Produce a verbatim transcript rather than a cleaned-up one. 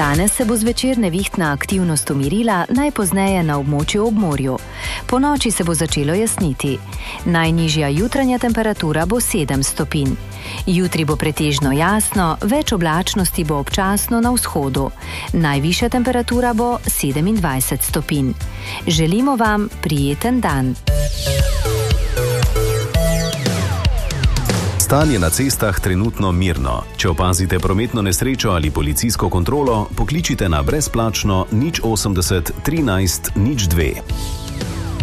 Danes se bo zvečer nevihtna aktivnost umirila, najpozneje na območju ob morju. Po noči se bo začelo jasniti. Najnižja jutranja temperatura bo sedem stopinj. Jutri bo pretežno jasno, več oblačnosti bo občasno na vzhodu. Najvišja temperatura bo sedemindvajset stopinj. Želimo vam prijeten dan. Stanje na cestah trenutno mirno. Če opazite prometno nesrečo ali policijsko kontrolo, pokličite na brezplačno nič osemdeset trinajst nič dve.